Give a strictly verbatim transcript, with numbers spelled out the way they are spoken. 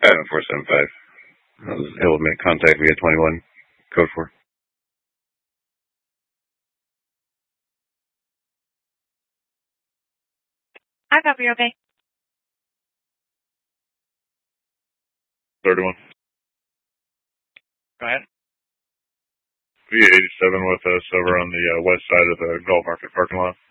Uh, four seven five. I was able to make contact via twenty-one, code four. I copy, okay. thirty-one. Go ahead. V eighty-seven with us over on the uh, west side of the Gulf Market parking lot.